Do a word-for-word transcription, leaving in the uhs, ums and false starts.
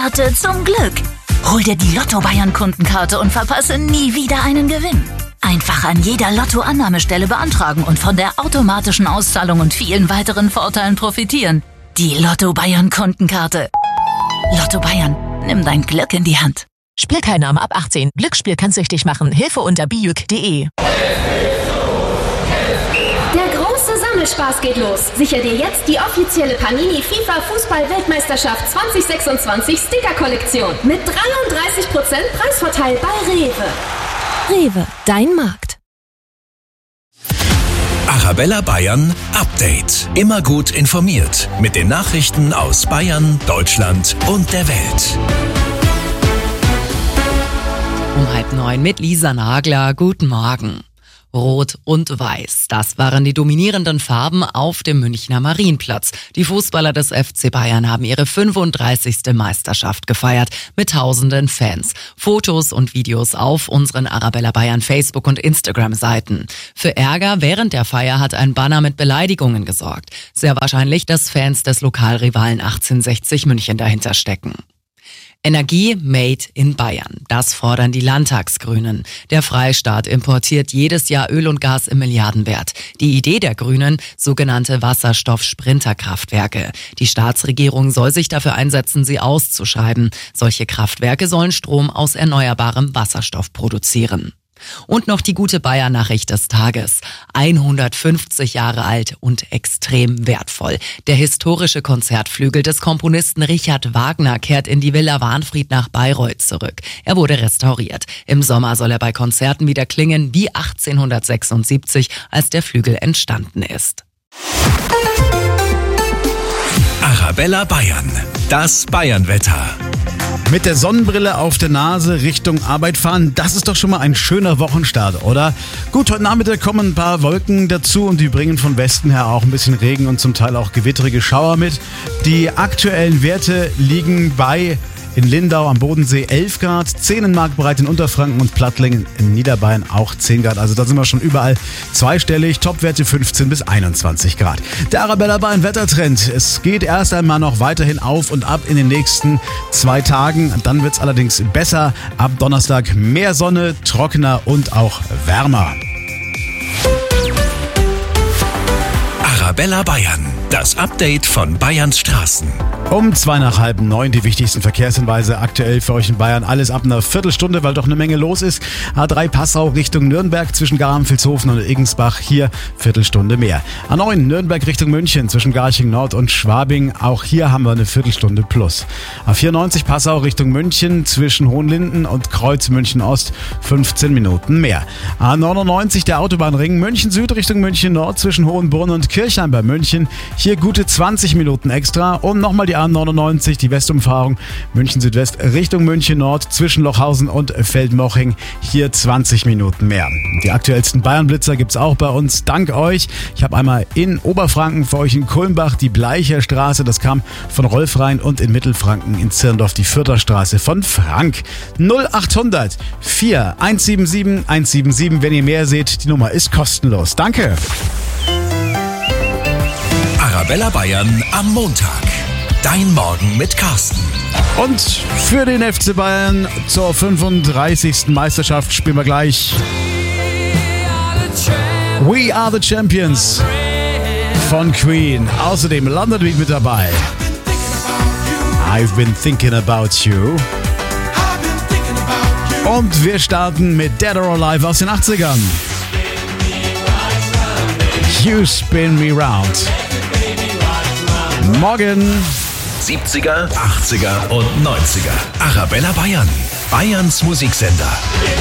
Karte zum Glück. Hol dir die Lotto Bayern Kundenkarte und verpasse nie wieder einen Gewinn. Einfach an jeder Lotto-Annahmestelle beantragen und von der automatischen Auszahlung und vielen weiteren Vorteilen profitieren. Die Lotto Bayern Kundenkarte. Lotto Bayern, nimm dein Glück in die Hand. Spielteilnahme ab achtzehn. Glücksspiel kann süchtig machen. Hilfe unter bijuk punkt de. Der große Sammelspaß geht los. Sicher dir jetzt die offizielle Panini FIFA Fußball-Weltmeisterschaft zwanzig sechsundzwanzig Sticker-Kollektion mit dreiunddreißig Prozent Preisvorteil bei Rewe. Rewe, dein Markt. Arabella Bayern Update. Immer gut informiert mit den Nachrichten aus Bayern, Deutschland und der Welt. Um halb neun mit Lisa Nagler. Guten Morgen. Rot und Weiß, das waren die dominierenden Farben auf dem Münchner Marienplatz. Die Fußballer des F C Bayern haben ihre fünfunddreißigste Meisterschaft gefeiert mit tausenden Fans. Fotos und Videos auf unseren Arabella Bayern Facebook- und Instagram-Seiten. Für Ärger während der Feier hat ein Banner mit Beleidigungen gesorgt. Sehr wahrscheinlich, dass Fans des Lokalrivalen achtzehnhundertsechzig München dahinter stecken. Energie made in Bayern. Das fordern die Landtagsgrünen. Der Freistaat importiert jedes Jahr Öl und Gas im Milliardenwert. Die Idee der Grünen, sogenannte Wasserstoff-Sprinterkraftwerke. Die Staatsregierung soll sich dafür einsetzen, sie auszuschreiben. Solche Kraftwerke sollen Strom aus erneuerbarem Wasserstoff produzieren. Und noch die gute Bayern-Nachricht des Tages. hundertfünfzig Jahre alt und extrem wertvoll. Der historische Konzertflügel des Komponisten Richard Wagner kehrt in die Villa Wahnfried nach Bayreuth zurück. Er wurde restauriert. Im Sommer soll er bei Konzerten wieder klingen wie achtzehnhundertsechsundsiebzig, als der Flügel entstanden ist. Arabella Bayern. Das Bayern-Wetter. Mit der Sonnenbrille auf der Nase Richtung Arbeit fahren, das ist doch schon mal ein schöner Wochenstart, oder? Gut, heute Nachmittag kommen ein paar Wolken dazu und die bringen von Westen her auch ein bisschen Regen und zum Teil auch gewitterige Schauer mit. Die aktuellen Werte liegen bei in Lindau am Bodensee elf Grad, zehn in Marktbreit in Unterfranken und Plattlingen in Niederbayern auch zehn Grad. Also da sind wir schon überall zweistellig, Topwerte fünfzehn bis einundzwanzig Grad. Der Arabella Bayern Wettertrend. Es geht erst einmal noch weiterhin auf und ab in den nächsten zwei Tagen. Dann wird es allerdings besser. Ab Donnerstag mehr Sonne, trockener und auch wärmer. Arabella Bayern. Das Update von Bayerns Straßen. Um zwei nach halb neun die wichtigsten Verkehrshinweise aktuell für euch in Bayern. Alles ab einer Viertelstunde, weil doch eine Menge los ist. A drei Passau Richtung Nürnberg zwischen Garmisch-Vilshofen und Igensbach. Hier Viertelstunde mehr. A neun Nürnberg Richtung München zwischen Garching Nord und Schwabing. Auch hier haben wir eine Viertelstunde plus. A vierundneunzig Passau Richtung München zwischen Hohenlinden und Kreuz München Ost. fünfzehn Minuten mehr. A neunundneunzig der Autobahnring München Süd Richtung München Nord zwischen Hohenbrunn und Kirchheim bei München. Hier gute zwanzig Minuten extra. Und nochmal die A neunundneunzig, die Westumfahrung München Südwest Richtung München Nord zwischen Lochhausen und Feldmoching. Hier zwanzig Minuten mehr. Die aktuellsten Bayern-Blitzer gibt's auch bei uns. Dank euch. Ich habe einmal in Oberfranken für euch in Kulmbach die Bleicher Straße. Das kam von Rolfrhein und in Mittelfranken in Zirndorf die Fürther Straße von Frank. null achthundert vier eins sieben sieben eins sieben sieben. Wenn ihr mehr seht, die Nummer ist kostenlos. Danke. Arabella Bayern am Montag. Dein Morgen mit Carsten. Und für den F C Bayern zur fünfunddreißigsten Meisterschaft spielen wir gleich We Are the Champions von Queen. Außerdem London Beat mit dabei. I've been thinking about you. Und wir starten mit Dead or Alive aus den achtzigern. You spin me round. Morgen. siebziger, achtziger und neunziger. Arabella Bayern. Bayerns Musiksender.